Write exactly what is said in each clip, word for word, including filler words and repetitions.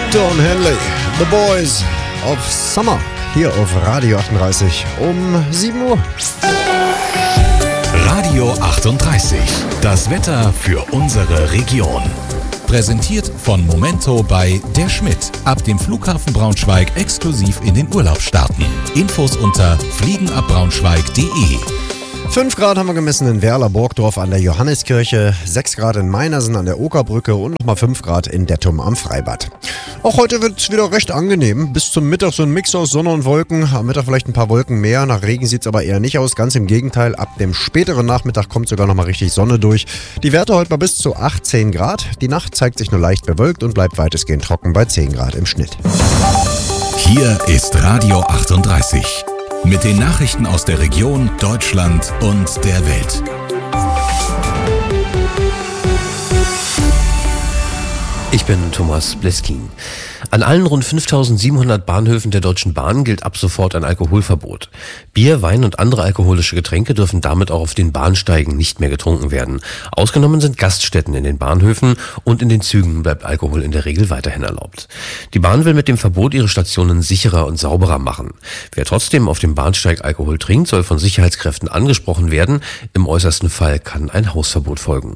Don Henley, The Boys of Summer, hier auf Radio achtunddreißig um sieben Uhr. Radio achtunddreißig, das Wetter für unsere Region. Präsentiert von Momento bei Der Schmidt. Ab dem Flughafen Braunschweig exklusiv in den Urlaub starten. Infos unter fliegenabbraunschweig punkt de. fünf Grad haben wir gemessen in Werler-Burgdorf an der Johanneskirche, sechs Grad in Meinersen an der Okerbrücke und nochmal fünf Grad in Dettum am Freibad. Auch heute wird es wieder recht angenehm. Bis zum Mittag so ein Mix aus Sonne und Wolken. Am Mittag vielleicht ein paar Wolken mehr. Nach Regen sieht es aber eher nicht aus. Ganz im Gegenteil, ab dem späteren Nachmittag kommt sogar nochmal richtig Sonne durch. Die Werte heute mal bis zu achtzehn Grad. Die Nacht zeigt sich nur leicht bewölkt und bleibt weitestgehend trocken bei zehn Grad im Schnitt. Hier ist Radio achtunddreißig. Mit den Nachrichten aus der Region, Deutschland und der Welt. Ich bin Thomas Bleskin. An allen rund fünftausendsiebenhundert Bahnhöfen der Deutschen Bahn gilt ab sofort ein Alkoholverbot. Bier, Wein und andere alkoholische Getränke dürfen damit auch auf den Bahnsteigen nicht mehr getrunken werden. Ausgenommen sind Gaststätten in den Bahnhöfen und in den Zügen bleibt Alkohol in der Regel weiterhin erlaubt. Die Bahn will mit dem Verbot ihre Stationen sicherer und sauberer machen. Wer trotzdem auf dem Bahnsteig Alkohol trinkt, soll von Sicherheitskräften angesprochen werden. Im äußersten Fall kann ein Hausverbot folgen.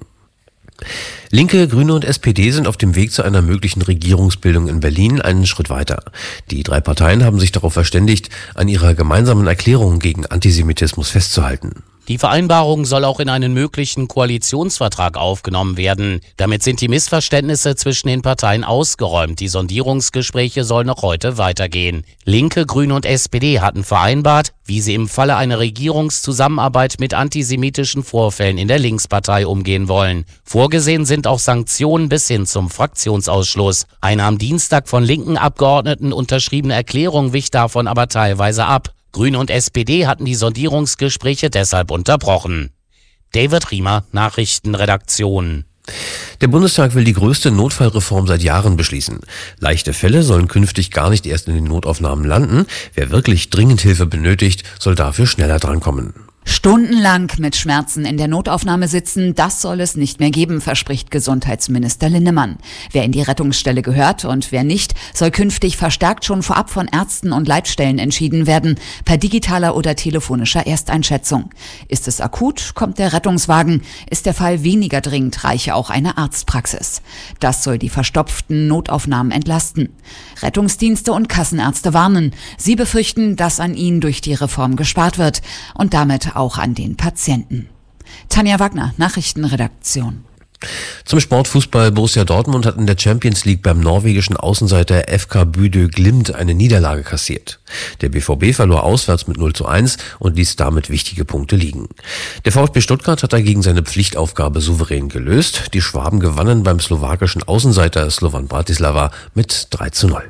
Linke, Grüne und S P D sind auf dem Weg zu einer möglichen Regierungsbildung in Berlin einen Schritt weiter. Die drei Parteien haben sich darauf verständigt, an ihrer gemeinsamen Erklärung gegen Antisemitismus festzuhalten. Die Vereinbarung soll auch in einen möglichen Koalitionsvertrag aufgenommen werden. Damit sind die Missverständnisse zwischen den Parteien ausgeräumt. Die Sondierungsgespräche sollen noch heute weitergehen. Linke, Grüne und S P D hatten vereinbart, wie sie im Falle einer Regierungszusammenarbeit mit antisemitischen Vorfällen in der Linkspartei umgehen wollen. Vorgesehen sind auch Sanktionen bis hin zum Fraktionsausschluss. Eine am Dienstag von linken Abgeordneten unterschriebene Erklärung wich davon aber teilweise ab. Grüne und S P D hatten die Sondierungsgespräche deshalb unterbrochen. David Riemer, Nachrichtenredaktion. Der Bundestag will die größte Notfallreform seit Jahren beschließen. Leichte Fälle sollen künftig gar nicht erst in den Notaufnahmen landen. Wer wirklich dringend Hilfe benötigt, soll dafür schneller drankommen. Stundenlang mit Schmerzen in der Notaufnahme sitzen, das soll es nicht mehr geben, verspricht Gesundheitsminister Linnemann. Wer in die Rettungsstelle gehört und wer nicht, soll künftig verstärkt schon vorab von Ärzten und Leitstellen entschieden werden, per digitaler oder telefonischer Ersteinschätzung. Ist es akut, kommt der Rettungswagen. Ist der Fall weniger dringend, reiche auch eine Arztpraxis. Das soll die verstopften Notaufnahmen entlasten. Rettungsdienste und Kassenärzte warnen. Sie befürchten, dass an ihnen durch die Reform gespart wird und damit auch an den Patienten. Tanja Wagner, Nachrichtenredaktion. Zum Sportfußball. Borussia Dortmund hat in der Champions League beim norwegischen Außenseiter F K Bodø Glimt eine Niederlage kassiert. Der B V B verlor auswärts mit null zu eins und ließ damit wichtige Punkte liegen. Der VfB Stuttgart hat dagegen seine Pflichtaufgabe souverän gelöst. Die Schwaben gewannen beim slowakischen Außenseiter Slovan Bratislava mit drei zu null.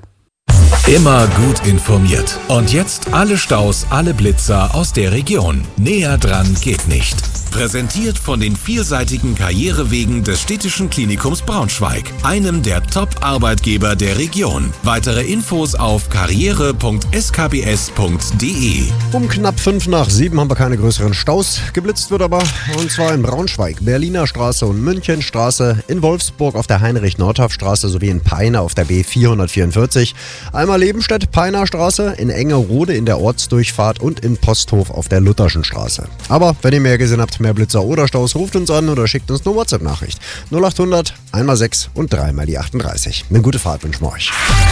Immer gut informiert. Und jetzt alle Staus, alle Blitzer aus der Region. Näher dran geht nicht. Präsentiert von den vielseitigen Karrierewegen des Städtischen Klinikums Braunschweig, einem der Top-Arbeitgeber der Region. Weitere Infos auf karriere punkt s k b s punkt de. Um knapp fünf nach sieben haben wir keine größeren Staus. Geblitzt wird aber, und zwar in Braunschweig, Berliner Straße und Münchenstraße, in Wolfsburg auf der Heinrich-Nordhaff-Straße sowie in Peine auf der B vierhundertvierundvierzig. Einmal Lebenstedt, Peiner Straße, in Engerode in der Ortsdurchfahrt und in Posthof auf der Lutherschen Straße. Aber wenn ihr mehr gesehen habt, mehr Blitzer oder Staus, ruft uns an oder schickt uns eine WhatsApp-Nachricht. null achthundert, einmal sechs und dreimal die achtunddreißig. Eine gute Fahrt wünschen wir euch.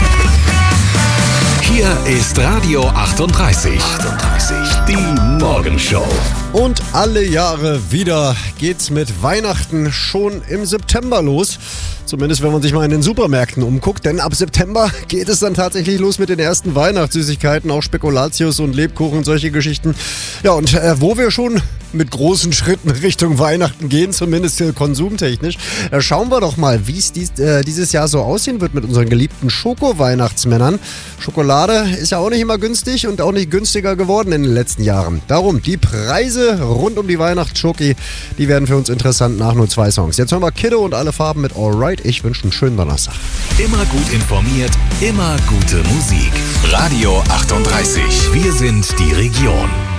Hier ist Radio achtunddreißig. achtunddreißig. Die Morgenshow. Und alle Jahre wieder geht's mit Weihnachten schon im September los. Zumindest wenn man sich mal in den Supermärkten umguckt, denn ab September geht es dann tatsächlich los mit den ersten Weihnachtssüßigkeiten, auch Spekulatius und Lebkuchen und solche Geschichten. Ja, und äh, wo wir schon mit großen Schritten Richtung Weihnachten gehen, zumindest äh, konsumtechnisch, äh, schauen wir doch mal, wie es dies, äh, dieses Jahr so aussehen wird mit unseren geliebten Schoko-Weihnachtsmännern. Schokolade ist ja auch nicht immer günstig und auch nicht günstiger geworden in den letzten Jahren. Darum, die Preise rund um die Weihnachtsschoki, die werden für uns interessant nach nur zwei Songs. Jetzt hören wir Kiddo und Alle Farben mit Alright. Ich wünsche einen schönen Donnerstag. Immer gut informiert, immer gute Musik. Radio achtunddreißig. Wir sind die Region.